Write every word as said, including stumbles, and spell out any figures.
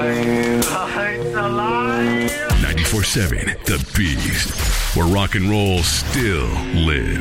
ninety-four seven The Beast, where rock and roll still lives.